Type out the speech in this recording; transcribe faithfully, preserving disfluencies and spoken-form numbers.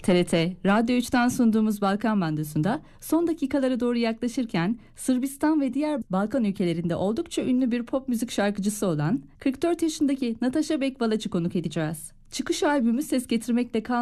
T R T Radyo üçten sunduğumuz Balkan Bandosu'nda son dakikalara doğru yaklaşırken Sırbistan ve diğer Balkan ülkelerinde oldukça ünlü bir pop müzik şarkıcısı olan kırk dört yaşındaki Nataša Bekvalaç'ı konuk edeceğiz. Çıkış albümü ses getirmekle kalmadı.